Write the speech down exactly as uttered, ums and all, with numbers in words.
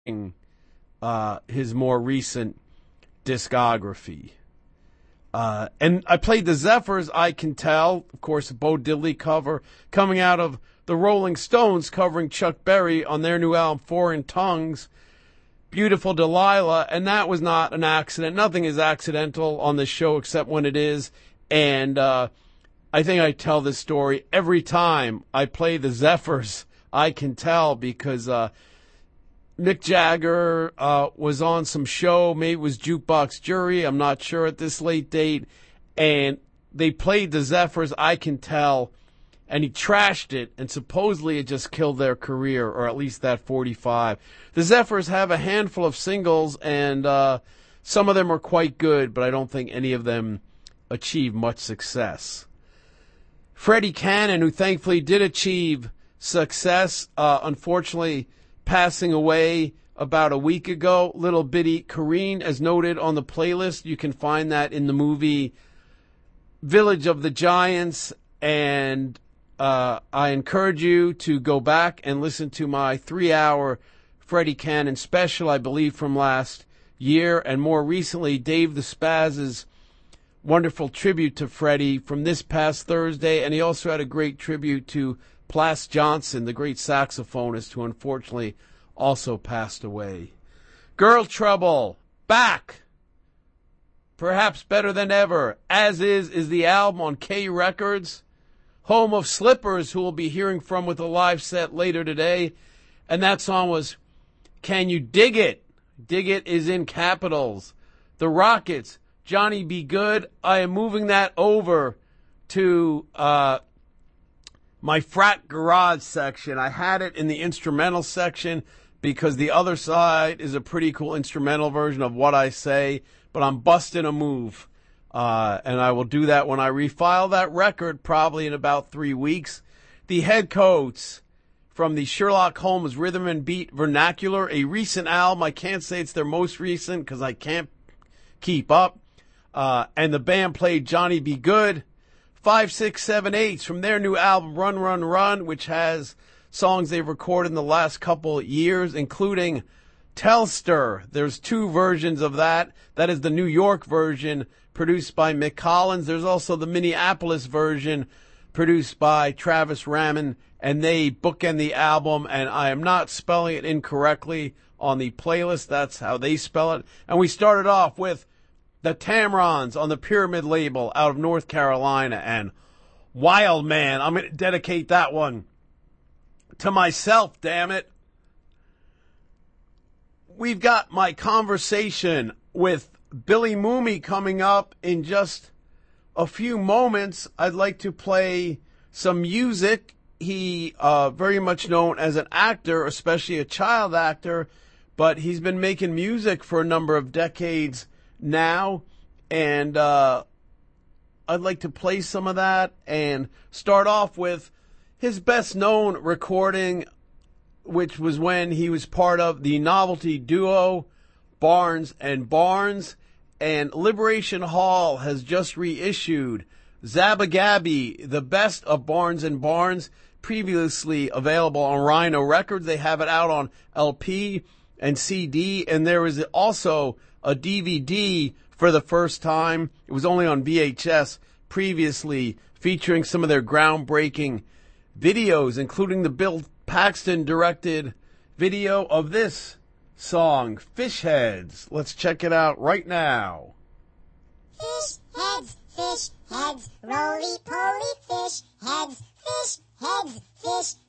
uh, his more recent discography. Uh, and I played the Zephyrs, I Can Tell, of course, a Bo Diddley cover coming out of the Rolling Stones covering Chuck Berry on their new album, Foreign Tongues, Beautiful Delilah, and that was not an accident. Nothing is accidental on this show except when it is, and uh, I think I tell this story every time I play the Zephyrs, I Can Tell, because uh, Mick Jagger uh, was on some show, maybe it was Jukebox Jury, I'm not sure at this late date, and they played the Zephyrs, I Can Tell, and he trashed it, and supposedly it just killed their career, or at least that forty-five. The Zephyrs have a handful of singles, and uh, some of them are quite good, but I don't think any of them achieve much success. Freddie Cannon, who thankfully did achieve success, uh, unfortunately passing away about a week ago. Little bitty Corrine, as noted on the playlist. You can find that in the movie Village of the Giants, and uh, I encourage you to go back and listen to my three-hour Freddie Cannon special, I believe from last year, and more recently, Dave the Spaz's wonderful tribute to Freddie from this past Thursday, and he also had a great tribute to Plas Johnson, the great saxophonist, who unfortunately also passed away. Girl Trouble, back, perhaps better than ever. As Is is the album on K Records, home of Slippers, who we'll be hearing from with a live set later today, and that song was Can You Dig It? Dig It is in capitals. The Rockets, Johnny Be Good. I am moving that over to uh, my frat garage section. I had it in the instrumental section because the other side is a pretty cool instrumental version of What I Say, but I'm busting a move. Uh, and I will do that when I refile that record, probably in about three weeks. The Headcoats from the Sherlock Holmes Rhythm and Beat Vernacular, a recent album. I can't say it's their most recent because I can't keep up. Uh, and the band played Johnny Be Good. Five, six, seven, eights from their new album Run, Run, Run, which has songs they've recorded in the last couple of years, including Telstar. There's two versions of that. That is the New York version, produced by Mick Collins. There's also the Minneapolis version, produced by Travis Rammon, and they bookend the album, and I am not spelling it incorrectly on the playlist. That's how they spell it. And we started off with the Tamrons on the Pyramid label out of North Carolina, and Wild Man. I'm going to dedicate that one to myself, damn it. We've got my conversation with Billy Mooney coming up in just a few moments. I'd like to play some music. He uh, very much known as an actor, especially a child actor, but he's been making music for a number of decades now, and uh, I'd like to play some of that and start off with his best known recording, which was when he was part of the novelty duo Barnes and Barnes, and Liberation Hall has just reissued Zabba-Gabby, the best of Barnes and Barnes, previously available on Rhino Records. They have it out on L P and C D, and there is also a D V D for the first time. It was only on V H S previously, featuring some of their groundbreaking videos, including the Bill Paxton directed video of this song, Fish Heads. Let's check it out right now. Fish heads, fish heads, roly-poly fish heads, fish heads, fish